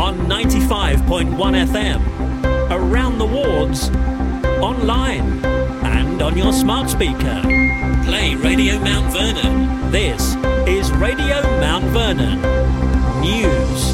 on 95.1 FM, around the wards, online and on your smart speaker. Play Radio Mount Vernon. This is Radio Mount Vernon News.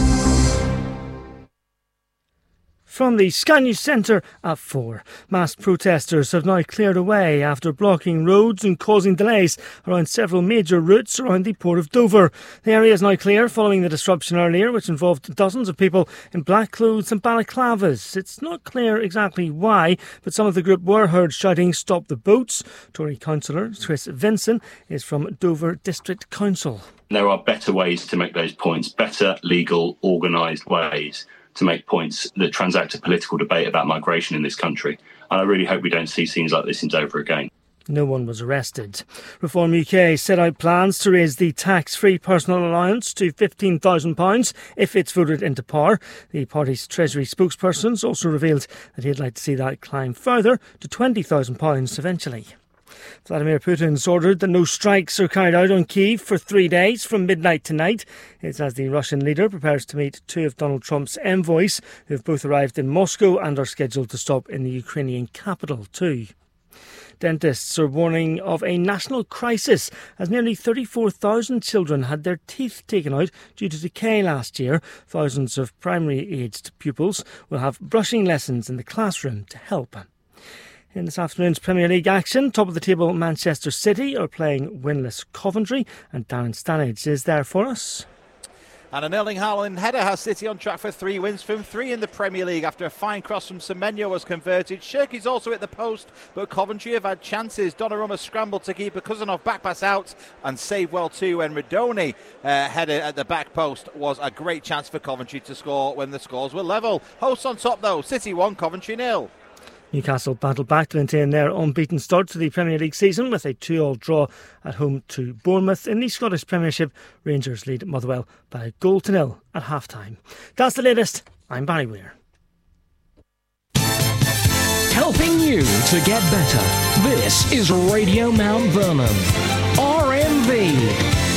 From the Sky News Centre at 4. Mass protesters have now cleared away after blocking roads and causing delays around several major routes around the Port of Dover. The area is now clear following the disruption earlier, which involved dozens of people in black clothes and balaclavas. It's not clear exactly why, but some of the group were heard shouting, "Stop the boats." Tory councillor Chris Vinson is from Dover District Council. There are better ways to make those points, better, legal, organised ways to make points that transact a political debate about migration in this country. And I really hope we don't see scenes like this in Dover again. No one was arrested. Reform UK set out plans to raise the tax-free personal allowance to £15,000 if it's voted into power. The party's Treasury spokespersons also revealed that he'd like to see that climb further to £20,000 eventually. Vladimir Putin's ordered that no strikes are carried out on Kyiv for 3 days from midnight tonight. It's as the Russian leader prepares to meet two of Donald Trump's envoys who have both arrived in Moscow and are scheduled to stop in the Ukrainian capital too. Dentists are warning of a national crisis as nearly 34,000 children had their teeth taken out due to decay last year. Thousands of primary-aged pupils will have brushing lessons in the classroom to help. In this afternoon's Premier League action, top of the table Manchester City are playing winless Coventry, and Darren Stanage is there for us. And an Erling Haaland header has City on track for 3 wins from 3 in the Premier League after a fine cross from Semenyo was converted. Shirky's also at the post, but Coventry have had chances. Donnarumma scrambled to keep a Cousinov back pass out and save well too. And Redoni header at the back post was a great chance for Coventry to score when the scores were level. Hosts on top though, City 1, Coventry 0. Newcastle battled back to maintain their unbeaten start to the Premier League season with a 2-2 draw at home to Bournemouth. In the Scottish Premiership, Rangers lead Motherwell by a 1-0 at half-time. That's the latest. I'm Barry Weir. Helping you to get better. This is Radio Mount Vernon. RMV.